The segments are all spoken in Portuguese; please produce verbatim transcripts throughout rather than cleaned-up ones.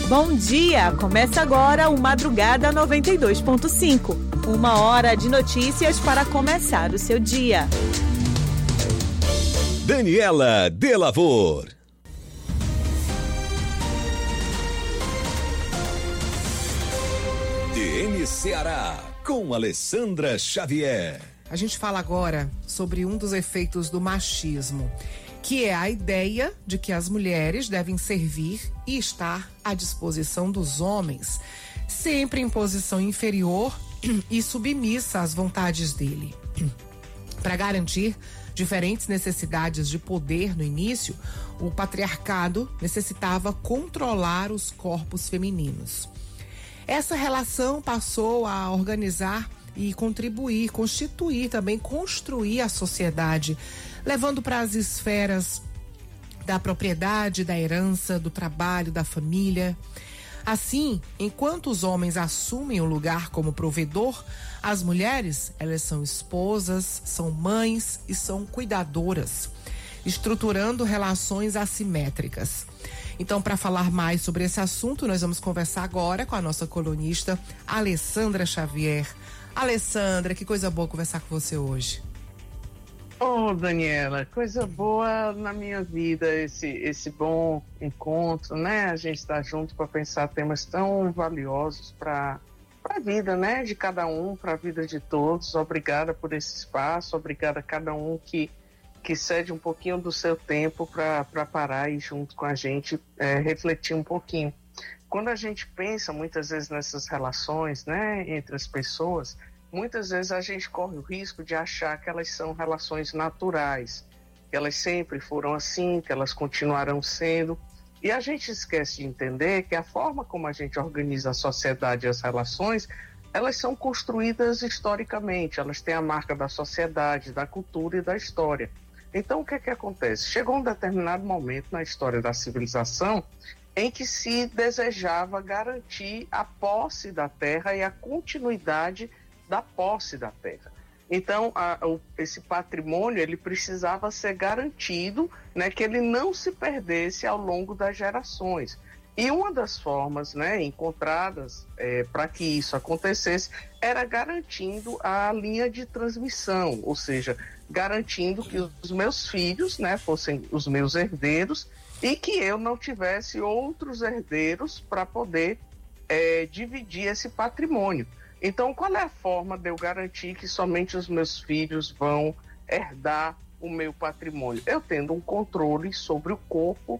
Bom dia! Começa agora o Madrugada noventa e dois ponto cinco. Uma hora de notícias para começar o seu dia. Daniela Delavor. D N Ceará, com Alessandra Xavier. A gente fala agora sobre um dos efeitos do machismo, que é a ideia de que as mulheres devem servir e estar à disposição dos homens, sempre em posição inferior e submissa às vontades dele. Para garantir diferentes necessidades de poder no início, o patriarcado necessitava controlar os corpos femininos. Essa relação passou a organizar e contribuir, constituir também, construir a sociedade, levando para as esferas da propriedade, da herança, do trabalho, da família. Assim, enquanto os homens assumem o lugar como provedor, as mulheres, elas são esposas, são mães e são cuidadoras, estruturando relações assimétricas. Então, para falar mais sobre esse assunto, nós vamos conversar agora com a nossa colunista Alessandra Xavier. Alessandra, que coisa boa conversar com você hoje. Ô, oh, Daniela, coisa boa na minha vida, esse, esse bom encontro, né? A gente está junto para pensar temas tão valiosos para a vida, né? De cada um, para a vida de todos. Obrigada por esse espaço, obrigada a cada um que, que cede um pouquinho do seu tempo para parar aí junto com a gente, é, refletir um pouquinho. Quando a gente pensa muitas vezes nessas relações, né, entre as pessoas, muitas vezes a gente corre o risco de achar que elas são relações naturais, que elas sempre foram assim, que elas continuarão sendo. E a gente esquece de entender que a forma como a gente organiza a sociedade e as relações, elas são construídas historicamente, elas têm a marca da sociedade, da cultura e da história. Então, o que é que acontece? Chegou um determinado momento na história da civilização em que se desejava garantir a posse da terra e a continuidade da posse da terra. Então, a, o, esse patrimônio, ele precisava ser garantido, né, que ele não se perdesse ao longo das gerações. E uma das formas, né, encontradas é, para que isso acontecesse era garantindo a linha de transmissão, ou seja, garantindo que os meus filhos, né, fossem os meus herdeiros e que eu não tivesse outros herdeiros para poder é, dividir esse patrimônio. Então, qual é a forma de eu garantir que somente os meus filhos vão herdar o meu patrimônio? Eu tendo um controle sobre o corpo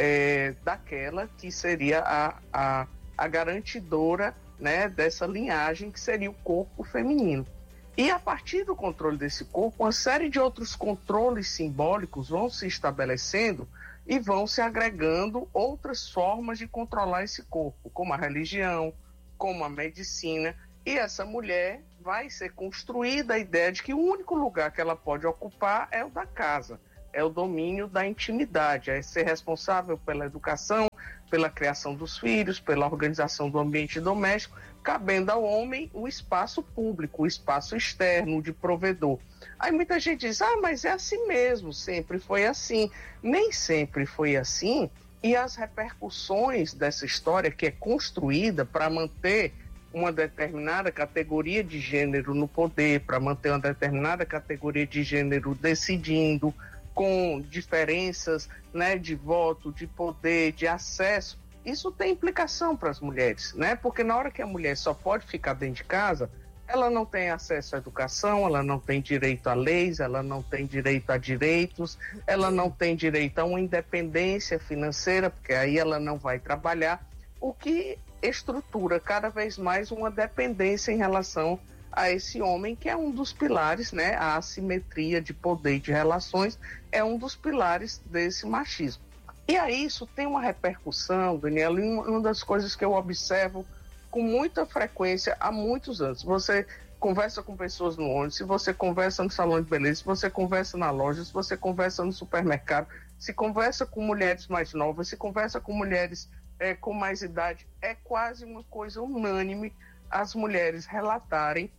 é, daquela que seria a, a, a garantidora, né, dessa linhagem, que seria o corpo feminino. E a partir do controle desse corpo, uma série de outros controles simbólicos vão se estabelecendo e vão se agregando outras formas de controlar esse corpo, como a religião, como a medicina. E essa mulher vai ser construída a ideia de que o único lugar que ela pode ocupar é o da casa, é o domínio da intimidade, é ser responsável pela educação, pela criação dos filhos, pela organização do ambiente doméstico, cabendo ao homem o espaço público, o espaço externo de provedor. Aí muita gente diz, ah, mas é assim mesmo, sempre foi assim. Nem sempre foi assim, e as repercussões dessa história que é construída para manter uma determinada categoria de gênero no poder, para manter uma determinada categoria de gênero decidindo, com diferenças, né, de voto, de poder, de acesso, isso tem implicação para as mulheres, né? Porque na hora que a mulher só pode ficar dentro de casa, ela não tem acesso à educação, ela não tem direito a leis, ela não tem direito a direitos, ela não tem direito a uma independência financeira, porque aí ela não vai trabalhar, o que estrutura cada vez mais uma dependência em relação a esse homem, que é um dos pilares, né? A assimetria de poder e de relações é um dos pilares desse machismo. E aí isso tem uma repercussão, Daniela, em uma das coisas que eu observo com muita frequência há muitos anos. Você conversa com pessoas no ônibus, se você conversa no salão de beleza, se você conversa na loja, se você conversa no supermercado, se conversa com mulheres mais novas, se conversa com mulheres é, com mais idade, é quase uma coisa unânime as mulheres relatarem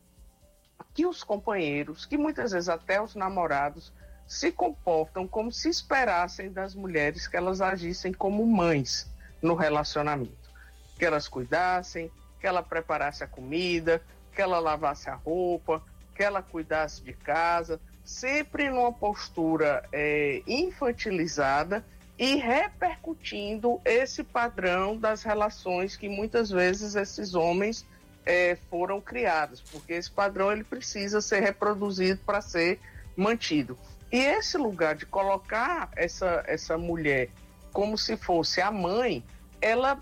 que os companheiros, que muitas vezes até os namorados, se comportam como se esperassem das mulheres que elas agissem como mães no relacionamento. que elas cuidassem, que ela preparasse a comida, que ela lavasse a roupa, que ela cuidasse de casa, sempre numa postura é, infantilizada e repercutindo esse padrão das relações que muitas vezes esses homens é, foram criados, porque esse padrão ele precisa ser reproduzido para ser mantido. E esse lugar de colocar essa, essa mulher como se fosse a mãe, ela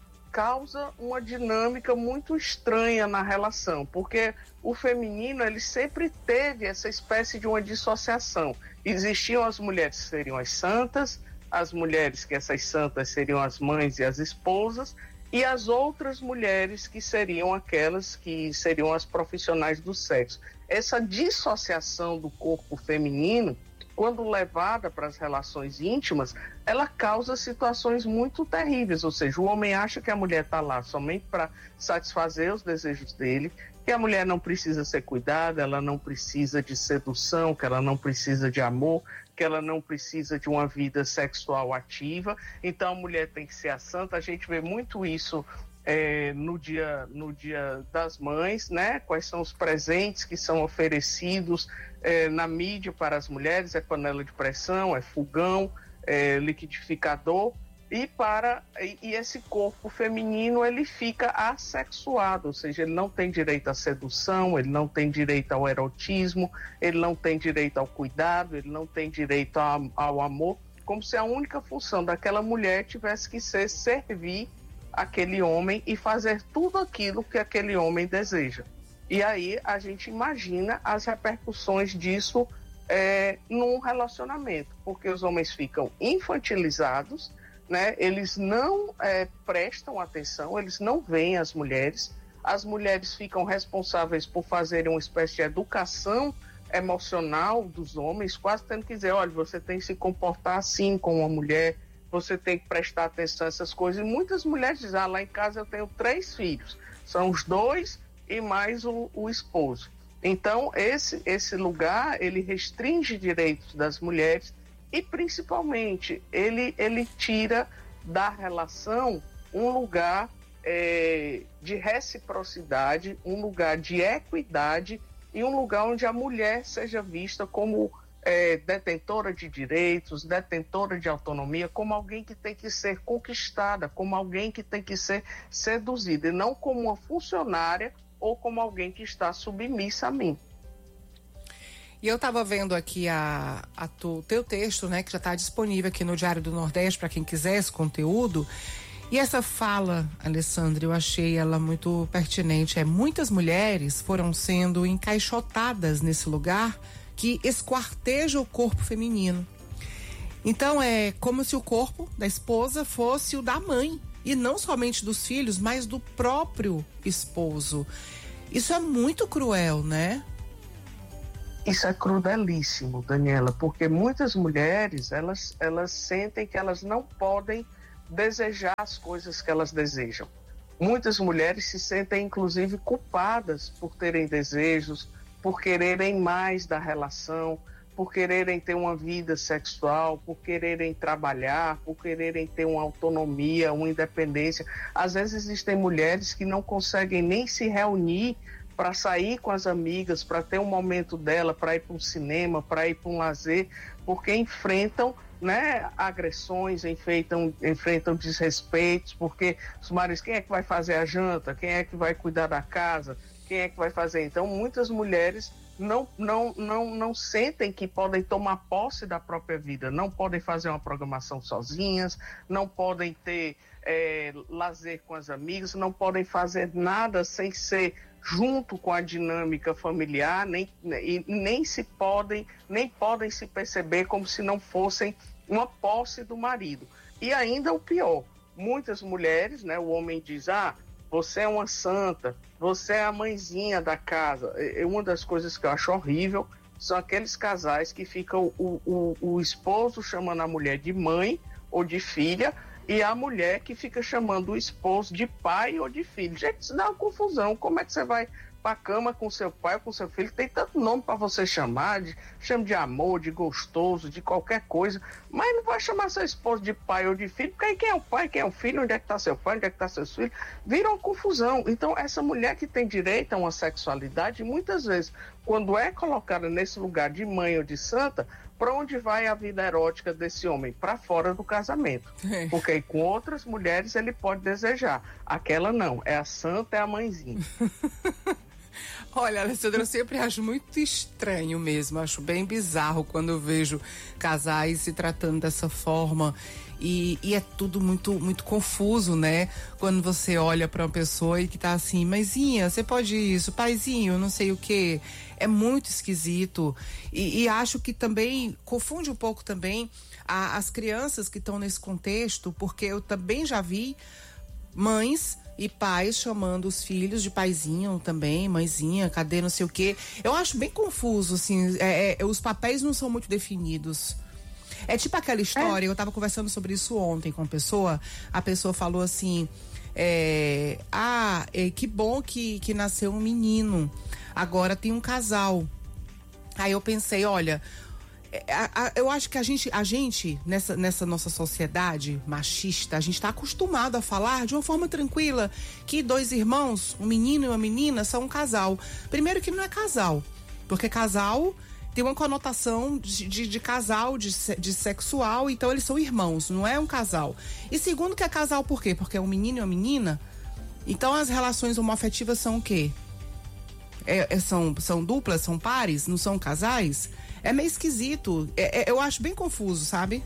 causa uma dinâmica muito estranha na relação, porque o feminino ele sempre teve essa espécie de uma dissociação. Existiam as mulheres que seriam as santas, as mulheres que essas santas seriam as mães e as esposas, e as outras mulheres que seriam aquelas que seriam as profissionais do sexo. Essa dissociação do corpo feminino, quando levada para as relações íntimas, ela causa situações muito terríveis, ou seja, o homem acha que a mulher está lá somente para satisfazer os desejos dele, que a mulher não precisa ser cuidada, ela não precisa de sedução, que ela não precisa de amor, que ela não precisa de uma vida sexual ativa, então a mulher tem que ser a santa. A gente vê muito isso é, no dia, no dia das mães, né? Quais são os presentes que são oferecidos é, na mídia para as mulheres, é panela de pressão, é fogão, é liquidificador, e, para, e, e esse corpo feminino ele fica assexuado, ou seja, ele não tem direito à sedução, ele não tem direito ao erotismo, ele não tem direito ao cuidado, ele não tem direito ao, ao amor, como se a única função daquela mulher tivesse que ser servir aquele homem e fazer tudo aquilo que aquele homem deseja. E aí a gente imagina as repercussões disso é, num relacionamento, porque os homens ficam infantilizados, né? Eles não é, prestam atenção, eles não veem as mulheres, as mulheres ficam responsáveis por fazerem uma espécie de educação emocional dos homens, quase tendo que dizer, olha, você tem que se comportar assim com uma mulher, você tem que prestar atenção a essas coisas. E muitas mulheres dizem, ah, lá em casa eu tenho três filhos, são os dois e mais o, o esposo. Então esse, esse lugar, ele restringe direitos das mulheres e principalmente ele, ele tira da relação um lugar é, de reciprocidade, um lugar de equidade e um lugar onde a mulher seja vista como é, detentora de direitos, detentora de autonomia, como alguém que tem que ser conquistada, como alguém que tem que ser seduzida, e não como uma funcionária ou como alguém que está submissa a mim. E eu estava vendo aqui a, a tu, teu texto, né, que já está disponível aqui no Diário do Nordeste para quem quiser esse conteúdo. E essa fala, Alessandra, eu achei ela muito pertinente. É, muitas mulheres foram sendo encaixotadas nesse lugar que esquarteja o corpo feminino. Então é como se o corpo da esposa fosse o da mãe, e não somente dos filhos, mas do próprio esposo. Isso é muito cruel, né? Isso é crudelíssimo, Daniela, porque muitas mulheres, elas, elas sentem que elas não podem desejar as coisas que elas desejam. Muitas mulheres se sentem, inclusive, culpadas por terem desejos, por quererem mais da relação, por quererem ter uma vida sexual, por quererem trabalhar, por quererem ter uma autonomia, uma independência. Às vezes existem mulheres que não conseguem nem se reunir para sair com as amigas, para ter um momento dela, para ir para um cinema, para ir para um lazer, porque enfrentam, né, agressões, enfrentam, enfrentam desrespeitos, porque os maridos, quem é que vai fazer a janta? Quem é que vai cuidar da casa? Quem é que vai fazer? Então, muitas mulheres não, não, não, não sentem que podem tomar posse da própria vida, não podem fazer uma programação sozinhas, não podem ter é, lazer com as amigas, não podem fazer nada sem ser junto com a dinâmica familiar, nem, e nem se podem, nem podem se perceber como se não fossem uma posse do marido. E ainda o pior, muitas mulheres, né, o homem diz, ah, você é uma santa, você é a mãezinha da casa. E uma das coisas que eu acho horrível são aqueles casais que ficam o, o, o esposo chamando a mulher de mãe ou de filha, e a mulher que fica chamando o esposo de pai ou de filho. Gente, isso dá uma confusão. Como é que você vai para a cama com seu pai ou com seu filho, tem tanto nome para você chamar, de, chama de amor, de gostoso, de qualquer coisa, mas não vai chamar seu esposo de pai ou de filho, porque aí quem é o pai, quem é o filho, onde é que está seu pai, onde é que está seus filhos, vira uma confusão. Então essa mulher que tem direito a uma sexualidade, muitas vezes, quando é colocada nesse lugar de mãe ou de santa, para onde vai a vida erótica desse homem? Para fora do casamento. É. Porque aí, com outras mulheres ele pode desejar. Aquela não, é a santa, é a mãezinha. Olha, Alessandra, eu sempre acho muito estranho mesmo, acho bem bizarro quando eu vejo casais se tratando dessa forma. E, e é tudo muito, muito confuso, né? Quando você olha para uma pessoa e que tá assim, mãezinha, você pode isso, paizinho, não sei o quê. É muito esquisito. E, e acho que também confunde um pouco também a, as crianças que estão nesse contexto, porque eu também já vi mães e pais chamando os filhos de paizinho também, mãezinha, cadê não sei o quê. Eu acho bem confuso, assim, é, é, os papéis não são muito definidos. É tipo aquela história, é. eu tava conversando sobre isso ontem com uma pessoa, a pessoa falou assim, é, ah, é, que bom que, que nasceu um menino, agora tem um casal. Aí eu pensei, olha, a, a, eu acho que a gente, a gente nessa, nessa nossa sociedade machista, a gente tá acostumado a falar de uma forma tranquila que dois irmãos, um menino e uma menina, são um casal. Primeiro que não é casal, porque casal tem uma conotação de, de, de casal, de, de sexual, então eles são irmãos, não é um casal. E segundo que é casal por quê? Porque é um menino e uma menina, então as relações homoafetivas são o quê? É, é, são, são duplas, são pares, não são casais? É meio esquisito, é, é, eu acho bem confuso, sabe?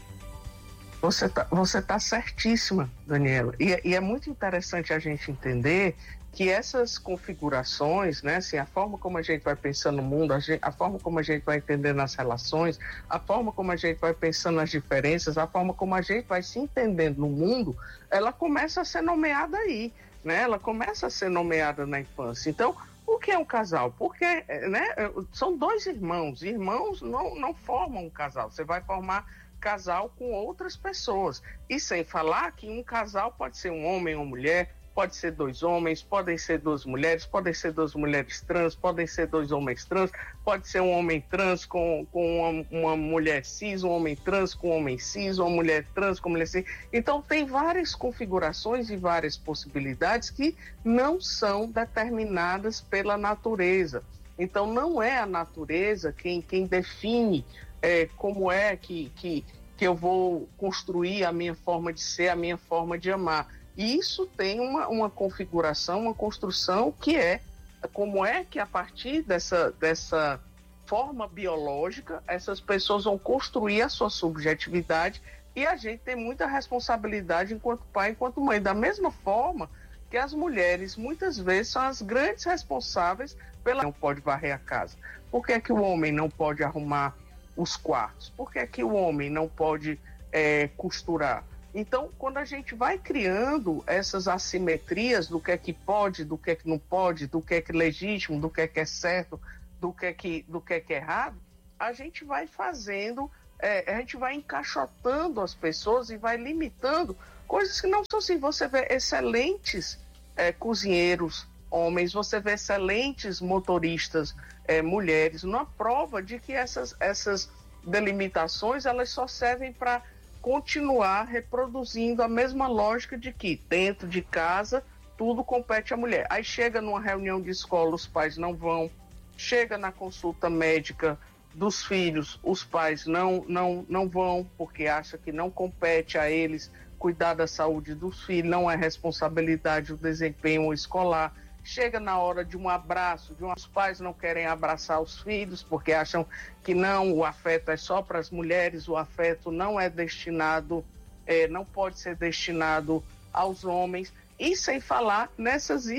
Você tá, você tá certíssima, Daniela, e, e é muito interessante a gente entender que essas configurações, né, assim, a forma como a gente vai pensando no mundo, a, gente, a forma como a gente vai entendendo as relações, a forma como a gente vai pensando nas diferenças, a forma como a gente vai se entendendo no mundo, ela começa a ser nomeada aí, né? Ela começa a ser nomeada na infância. Então, o que é um casal? Porque, né, são dois irmãos. Irmãos não, não formam um casal. Você vai formar casal com outras pessoas. E sem falar que um casal pode ser um homem ou mulher, pode ser dois homens, podem ser duas mulheres, podem ser duas mulheres trans, podem ser dois homens trans, pode ser um homem trans com, com uma, uma mulher cis, um homem trans com um homem cis, uma mulher trans com mulher cis. Então tem várias configurações e várias possibilidades que não são determinadas pela natureza. Então não é a natureza quem, quem define é, como é que, que, que eu vou construir a minha forma de ser, a minha forma de amar. E isso tem uma, uma configuração, uma construção que é como é que a partir dessa, dessa forma biológica essas pessoas vão construir a sua subjetividade, e a gente tem muita responsabilidade enquanto pai, enquanto mãe. Da mesma forma que as mulheres muitas vezes são as grandes responsáveis pela... Não pode varrer a casa. Por que é que o homem não pode arrumar os quartos? Por que é que o homem não pode é, costurar? Então, quando a gente vai criando essas assimetrias do que é que pode, do que é que não pode, do que é que é legítimo, do que é que é certo, do que é que, do que é que é errado, a gente vai fazendo, é, a gente vai encaixotando as pessoas e vai limitando coisas que não são assim. Você vê excelentes é, cozinheiros homens, você vê excelentes motoristas é, mulheres, numa prova de que essas, essas delimitações elas só servem para continuar reproduzindo a mesma lógica de que dentro de casa tudo compete à mulher. Aí chega numa reunião de escola, os pais não vão, chega na consulta médica dos filhos, os pais não, não, não vão, porque acham que não compete a eles cuidar da saúde dos filhos, não é responsabilidade do desempenho escolar. Chega na hora de um abraço, de um... os pais não querem abraçar os filhos porque acham que não, o afeto é só para as mulheres, o afeto não é destinado, é, não pode ser destinado aos homens. E sem falar nessas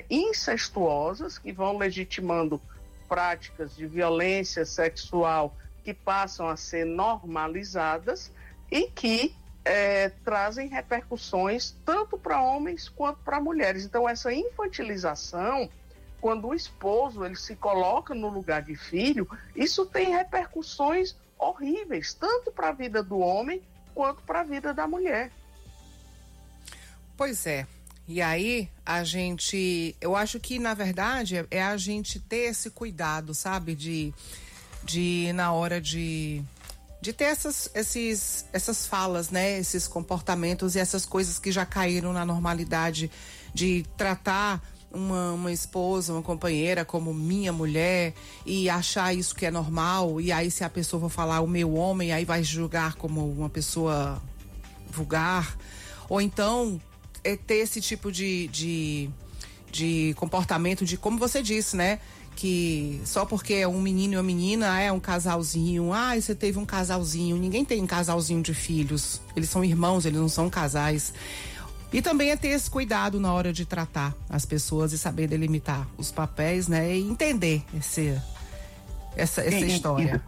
incestuosas que vão legitimando práticas de violência sexual que passam a ser normalizadas e que É, trazem repercussões tanto para homens quanto para mulheres. Então essa infantilização, quando o esposo ele se coloca no lugar de filho, isso tem repercussões horríveis, tanto para a vida do homem quanto para a vida da mulher. Pois é, E aí, a gente, eu acho que, na verdade, é, é a gente ter esse cuidado, sabe? De, de na hora de, de ter essas, esses, essas falas, né? Esses comportamentos e essas coisas que já caíram na normalidade, de tratar uma, uma esposa, uma companheira como minha mulher e achar isso que é normal. E aí, se a pessoa for falar o meu homem, aí vai julgar como uma pessoa vulgar. Ou então é ter esse tipo de, de, de comportamento de, como você disse, né? Que só porque é um menino e uma menina, é um casalzinho. Ah, você teve um casalzinho. Ninguém tem um casalzinho de filhos. Eles são irmãos, eles não são casais. E também é ter esse cuidado na hora de tratar as pessoas e saber delimitar os papéis, né? E entender esse, essa, essa e, história.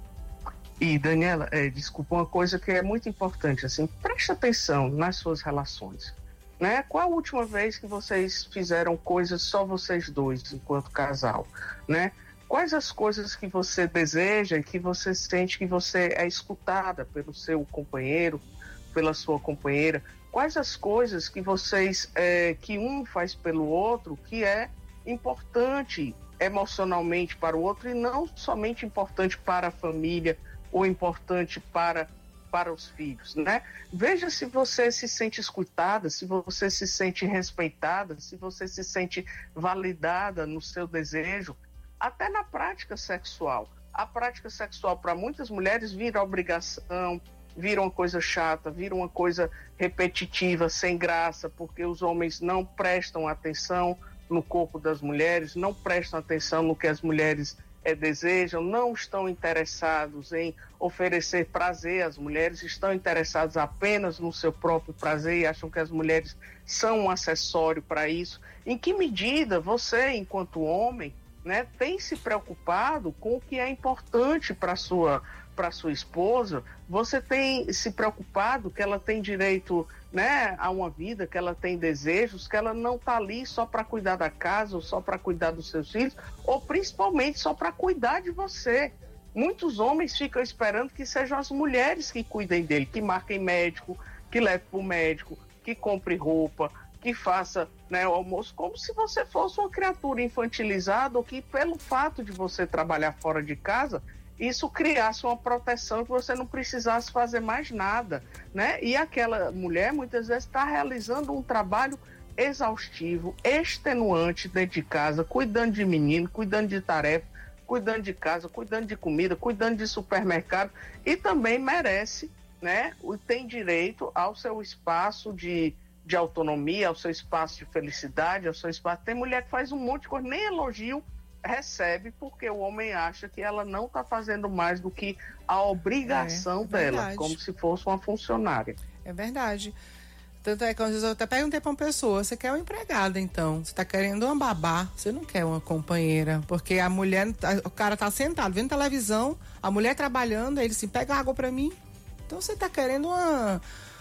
E, e Daniela, é, desculpa, uma coisa que é muito importante, assim, preste atenção nas suas relações. Né? Qual a última vez que vocês fizeram coisas só vocês dois, enquanto casal? Né? Quais as coisas que você deseja e que você sente que você é escutada pelo seu companheiro, pela sua companheira? Quais as coisas que vocês, é, que um faz pelo outro, que é importante emocionalmente para o outro e não somente importante para a família ou importante para para os filhos, né? Veja se você se sente escutada, se você se sente respeitada, se você se sente validada no seu desejo, até na prática sexual. A prática sexual para muitas mulheres vira obrigação, vira uma coisa chata, vira uma coisa repetitiva, sem graça, porque os homens não prestam atenção no corpo das mulheres, não prestam atenção no que as mulheres É, desejam, não estão interessados em oferecer prazer às mulheres, estão interessados apenas no seu próprio prazer e acham que as mulheres são um acessório para isso. Em que medida você, enquanto homem, né, tem se preocupado com o que é importante para sua para sua esposa? Você tem se preocupado que ela tem direito, né, a uma vida, que ela tem desejos, que ela não está ali só para cuidar da casa ou só para cuidar dos seus filhos, ou principalmente só para cuidar de você? Muitos homens ficam esperando que sejam as mulheres que cuidem dele, que marquem médico, que levem para o médico, que compre roupa, que faça, né, o almoço, como se você fosse uma criatura infantilizada, ou que pelo fato de você trabalhar fora de casa, isso criasse uma proteção que você não precisasse fazer mais nada, né? E aquela mulher muitas vezes está realizando um trabalho exaustivo, extenuante dentro de casa, cuidando de menino, cuidando de tarefa, cuidando de casa, cuidando de comida, cuidando de supermercado, e também merece, né? Tem direito ao seu espaço de, de autonomia, ao seu espaço de felicidade, ao seu espaço. Tem mulher que faz um monte de coisa, nem elogio recebe, porque o homem acha que ela não está fazendo mais do que a obrigação é, dela, verdade. Como se fosse uma funcionária. É verdade. Tanto é que às vezes eu até perguntei para uma pessoa: você quer uma empregada, então? Você está querendo uma babá, você não quer uma companheira, porque a mulher, o cara tá sentado vendo televisão, a mulher trabalhando, aí ele assim, pega água para mim. Então você está querendo uma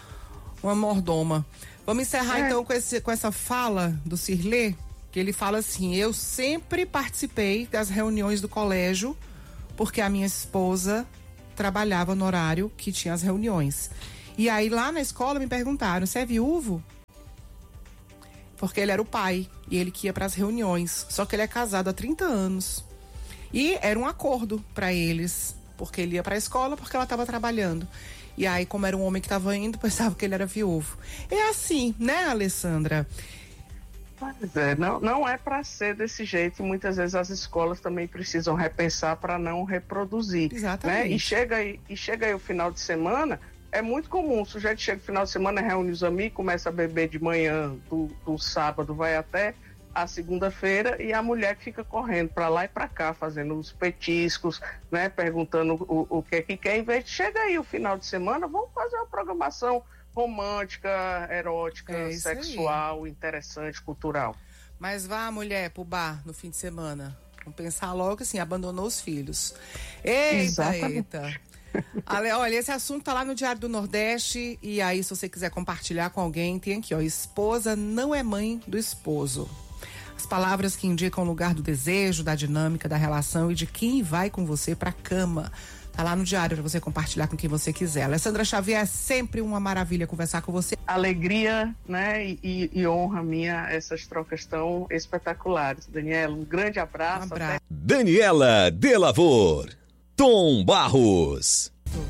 uma mordoma. Vamos encerrar é. então com, esse, com essa fala do Cirlê, que ele fala assim: eu sempre participei das reuniões do colégio porque a minha esposa trabalhava no horário que tinha as reuniões. E aí lá na escola me perguntaram: você é viúvo? Porque ele era o pai e ele que ia para as reuniões. Só que ele é casado há trinta anos. E era um acordo para eles, porque ele ia para a escola porque ela estava trabalhando. E aí, como era um homem que estava indo, pensava que ele era viúvo. É assim, né, Alessandra? Pois é, não, não é para ser desse jeito, e muitas vezes as escolas também precisam repensar para não reproduzir. Exatamente. Né? E, chega aí, e chega aí o final de semana, é muito comum, o sujeito chega no final de semana, reúne os amigos, começa a beber de manhã, do, do sábado vai até a segunda-feira, e a mulher fica correndo para lá e para cá, fazendo os petiscos, né? Perguntando o, o que é que quer, em vez de chega aí o final de semana, vamos fazer uma programação romântica, erótica, é sexual, aí. Interessante, cultural. Mas vá, mulher, pro bar no fim de semana. Vamos pensar logo assim, abandonou os filhos. Eita, Exatamente. eita. Ale, olha, esse assunto tá lá no Diário do Nordeste, e aí se você quiser compartilhar com alguém, tem aqui, ó: esposa não é mãe do esposo. As palavras que indicam o lugar do desejo, da dinâmica, da relação e de quem vai com você pra cama. Tá lá no diário para você compartilhar com quem você quiser. Alessandra Xavier, é sempre uma maravilha conversar com você. Alegria, né, e, e honra minha, essas trocas tão espetaculares. Daniela, um grande abraço. Um abraço. Até... Daniela Delavor, Tom Barros.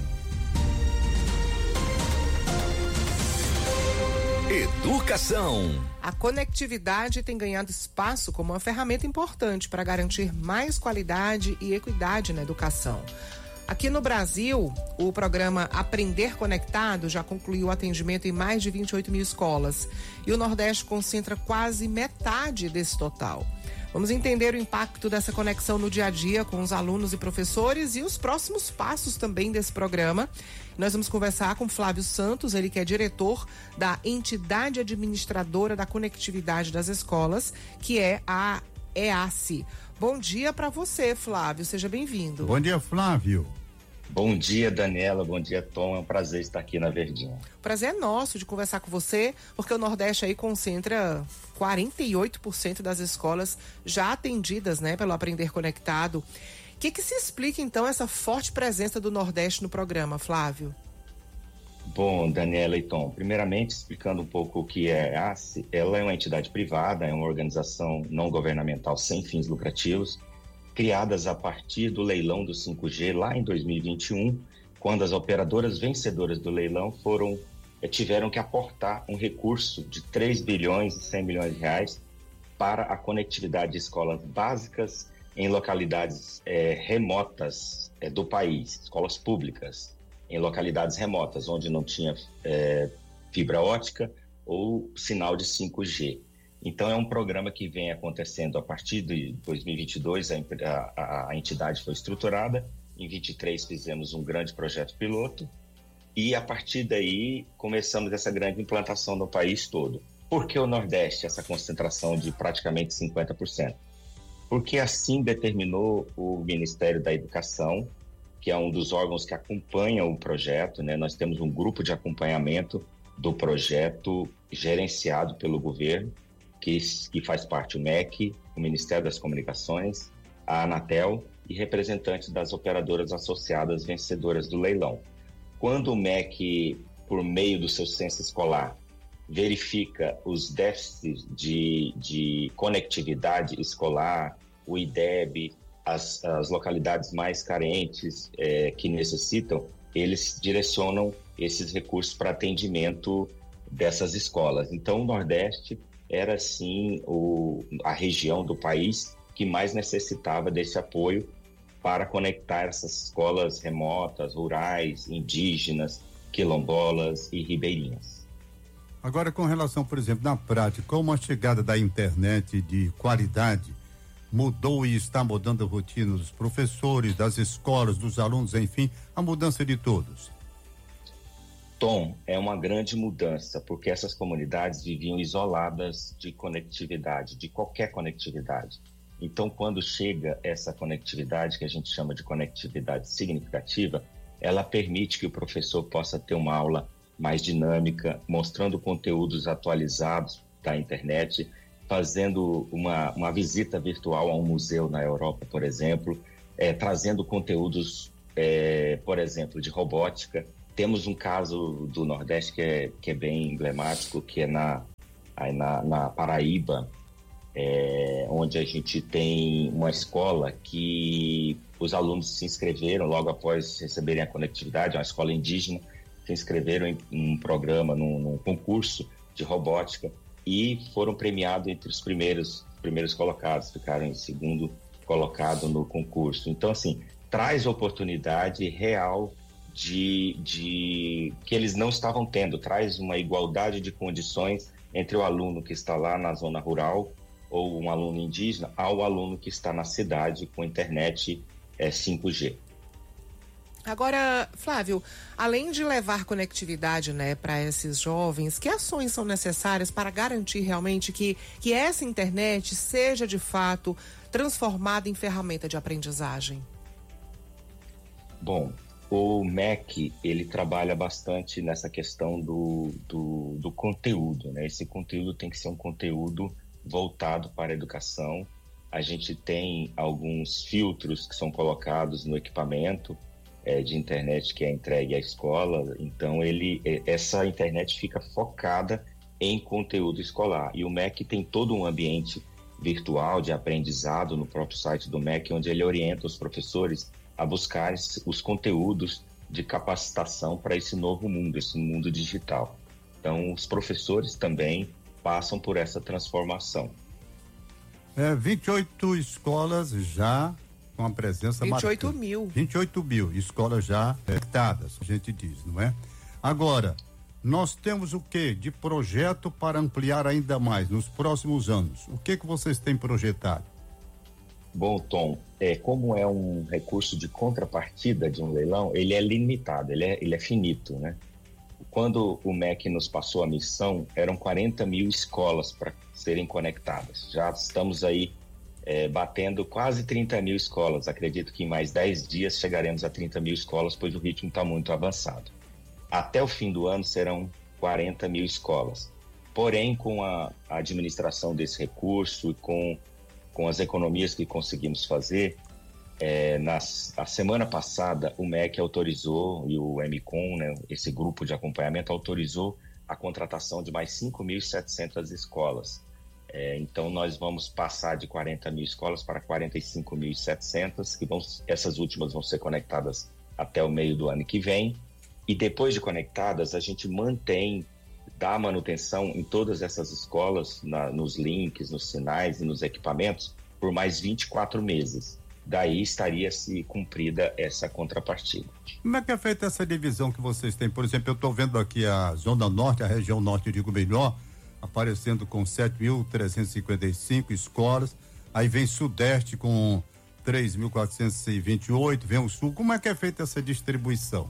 Educação. A conectividade tem ganhado espaço como uma ferramenta importante para garantir mais qualidade e equidade na educação. Aqui no Brasil, o programa Aprender Conectado já concluiu o atendimento em mais de vinte e oito mil escolas e o Nordeste concentra quase metade desse total. Vamos entender o impacto dessa conexão no dia a dia com os alunos e professores e os próximos passos também desse programa. Nós vamos conversar com Flávio Santos, ele que é diretor da entidade administradora da conectividade das escolas, que é a E A C. Bom dia para você, Flávio, seja bem-vindo. Bom dia, Flávio. Bom dia, Daniela, bom dia, Tom, é um prazer estar aqui na Verdinha. O prazer é nosso de conversar com você, porque o Nordeste aí concentra quarenta e oito por cento das escolas já atendidas, né, pelo Aprender Conectado. O que que se explica, então, essa forte presença do Nordeste no programa, Flávio? Bom, Daniela e Tom, primeiramente explicando um pouco o que é a ACE, ela é uma entidade privada, é uma organização não governamental sem fins lucrativos, criadas a partir do leilão do cinco G lá em dois mil e vinte e um, quando as operadoras vencedoras do leilão foram, tiveram que aportar um recurso de três bilhões e cem milhões de reais para a conectividade de escolas básicas em localidades é, remotas é, do país, escolas públicas, em localidades remotas, onde não tinha é, fibra ótica ou sinal de cinco G. Então, é um programa que vem acontecendo a partir de dois mil e vinte e dois, a, a, a entidade foi estruturada, em vinte e três fizemos um grande projeto piloto, e a partir daí começamos essa grande implantação no país todo. Por que o Nordeste, essa concentração de praticamente cinquenta por cento? Porque assim determinou o Ministério da Educação, que é um dos órgãos que acompanha o projeto, né? Nós temos um grupo de acompanhamento do projeto gerenciado pelo governo, que, que faz parte o M E C, o Ministério das Comunicações, a Anatel e representantes das operadoras associadas vencedoras do leilão. Quando o M E C, por meio do seu censo escolar, verifica os déficits de, de conectividade escolar, o I D E B, as, as localidades mais carentes é, que necessitam, eles direcionam esses recursos para atendimento dessas escolas. Então, o Nordeste era, sim, o, a região do país que mais necessitava desse apoio para conectar essas escolas remotas, rurais, indígenas, quilombolas e ribeirinhas. Agora, com relação, por exemplo, na prática, como a chegada da internet de qualidade mudou e está mudando a rotina dos professores, das escolas, dos alunos, enfim, a mudança de todos? Tom, é uma grande mudança, porque essas comunidades viviam isoladas de conectividade, de qualquer conectividade. Então, quando chega essa conectividade, que a gente chama de conectividade significativa, ela permite que o professor possa ter uma aula mais dinâmica, mostrando conteúdos atualizados da internet, fazendo uma, uma visita virtual a um museu na Europa, por exemplo, é, trazendo conteúdos, é, por exemplo, de robótica. Temos um caso do Nordeste que é, que é bem emblemático, que é na, aí na, na Paraíba, é, onde a gente tem uma escola que os alunos se inscreveram logo após receberem a conectividade, é uma escola indígena, se inscreveram em um programa, num, num concurso de robótica e foram premiados entre os primeiros, primeiros colocados, ficaram em segundo colocado no concurso. Então, assim, traz oportunidade real de, de que eles não estavam tendo, traz uma igualdade de condições entre o aluno que está lá na zona rural ou um aluno indígena ao aluno que está na cidade com internet é, cinco G. Agora, Flávio, além de levar conectividade, né, para esses jovens, que ações são necessárias para garantir realmente que, que essa internet seja, de fato, transformada em ferramenta de aprendizagem? Bom, o M E C, ele trabalha bastante nessa questão do, do, do conteúdo, né? Esse conteúdo tem que ser um conteúdo voltado para a educação. A gente tem alguns filtros que são colocados no equipamento, é, de internet que é entregue à escola. Então, ele, essa internet fica focada em conteúdo escolar. E o M E C tem todo um ambiente virtual de aprendizado no próprio site do M E C, onde ele orienta os professores a buscar os conteúdos de capacitação para esse novo mundo, esse mundo digital. Então, os professores também passam por essa transformação. É, vinte e oito escolas já com a presença vinte e oito marcante. mil. vinte e oito mil escolas já conectadas, a gente diz, não é? Agora, nós temos o que de projeto para ampliar ainda mais nos próximos anos? O que que vocês têm projetado? Bom, Tom, é, como é um recurso de contrapartida de um leilão, ele é limitado, ele é, ele é finito, né? Quando o M E C nos passou a missão, eram quarenta mil escolas para serem conectadas. Já estamos aí é, batendo quase trinta mil escolas. Acredito que em mais dez dias chegaremos a trinta mil escolas, pois o ritmo está muito avançado. Até o fim do ano serão quarenta mil escolas. Porém, com a, a administração desse recurso e com, com as economias que conseguimos fazer, é, nas, a semana passada o M E C autorizou, e o M C O M, né, esse grupo de acompanhamento, autorizou a contratação de mais cinco mil e setecentas escolas. É, então, nós vamos passar de quarenta mil escolas para quarenta e cinco mil e setecentas, que vão, essas últimas vão ser conectadas até o meio do ano que vem. E depois de conectadas, a gente mantém, dá manutenção em todas essas escolas, na, nos links, nos sinais e nos equipamentos, por mais vinte e quatro meses. Daí estaria-se cumprida essa contrapartida. Como é que é feita essa divisão que vocês têm? Por exemplo, eu estou vendo aqui a Zona Norte, a região norte, eu digo melhor, aparecendo com sete mil trezentas e cinquenta e cinco escolas, aí vem Sudeste com três mil quatrocentos e vinte e oito, vem o Sul. Como é que é feita essa distribuição?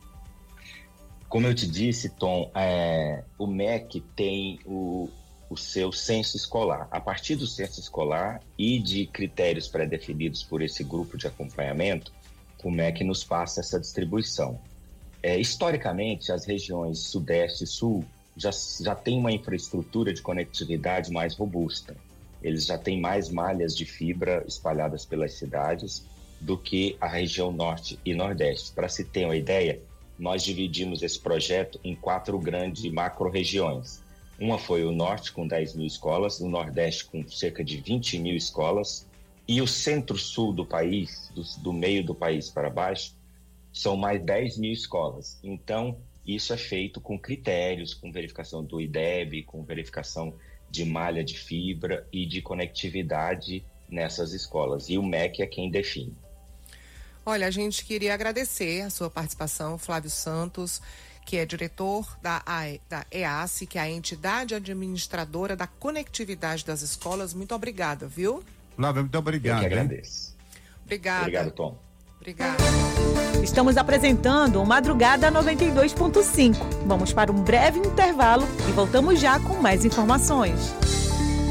Como eu te disse, Tom, é, o M E C tem o, o seu censo escolar. A partir do censo escolar e de critérios pré-definidos por esse grupo de acompanhamento, o M E C nos passa essa distribuição. É, historicamente, as regiões Sudeste e Sul já, já têm uma infraestrutura de conectividade mais robusta. Eles já têm mais malhas de fibra espalhadas pelas cidades do que a região Norte e Nordeste. Para se ter uma ideia, nós dividimos esse projeto em quatro grandes macro-regiões. Uma foi o Norte, com dez mil escolas, o Nordeste, com cerca de vinte mil escolas, e o Centro-Sul do país, do, do meio do país para baixo, são mais dez mil escolas. Então, isso é feito com critérios, com verificação do I D E B, com verificação de malha de fibra e de conectividade nessas escolas. E o M E C é quem define. Olha, a gente queria agradecer a sua participação, Flávio Santos, que é diretor da, da E A S, que é a entidade administradora da conectividade das escolas. Muito obrigada, viu? Flávio, muito obrigado. Eu que agradeço. Obrigada. Obrigado, Tom. Obrigada. Estamos apresentando o Madrugada noventa e dois ponto cinco. Vamos para um breve intervalo e voltamos já com mais informações.